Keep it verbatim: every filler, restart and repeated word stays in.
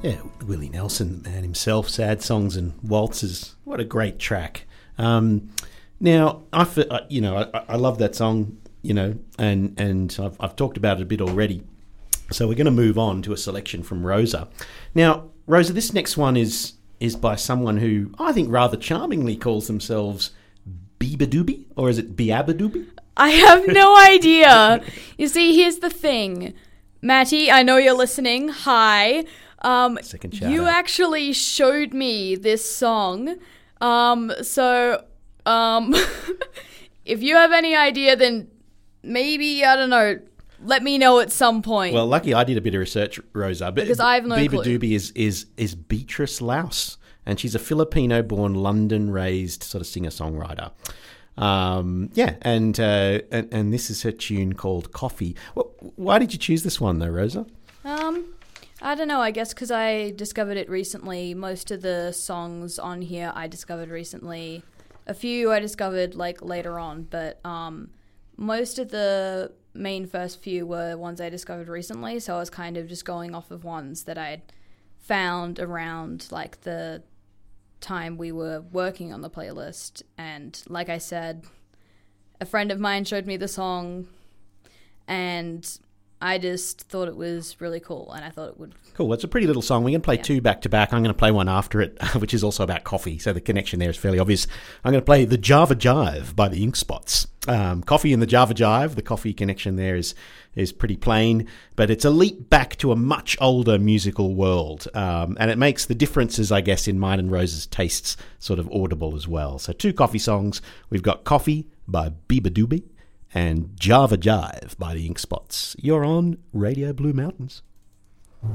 Yeah, Willie Nelson, the man himself, Sad Songs and Waltzes. What a great track. Um, now, I, you know, I, I love that song, you know, and, and I've, I've talked about it a bit already. So we're going to move on to a selection from Rosa. Now, Rosa, this next one is is by someone who I think rather charmingly calls themselves Beabadoobie, or is it Beabadoobie? I have no idea. You see, here's the thing. Matty, I know you're listening. Hi. Um, Second shout you out. actually showed me this song. Um, so, um, if you have any idea, then maybe, I don't know, let me know at some point. Well, lucky I did a bit of research, Rosa. But because I have no Beabadoobie clue. is, is, is Beatrice Laus, and she's a Filipino-born, London-raised sort of singer-songwriter. Um, yeah, and, uh, and and this is her tune called Coffee. Well, why did you choose this one, though, Rosa? Um... I don't know, I guess because I discovered it recently. Most of the songs on here I discovered recently. A few I discovered like later on, but um, most of the main first few were ones I discovered recently, so I was kind of just going off of ones that I'd found around like the time we were working on the playlist. And like I said, a friend of mine showed me the song and I just thought it was really cool, and I thought it would... Cool, it's a pretty little song. We're going to play yeah. two back-to-back. I'm going to play one after it, which is also about coffee, so the connection there is fairly obvious. I'm going to play The Java Jive by the Ink Spots. Um, coffee and the Java Jive, the coffee connection there is is pretty plain, but it's a leap back to a much older musical world, um, and it makes the differences, I guess, in mine and Rose's tastes sort of audible as well. So two coffee songs. We've got Coffee by Beabadoobie and Java Jive by the Ink Spots. You're on Radio Blue Mountains.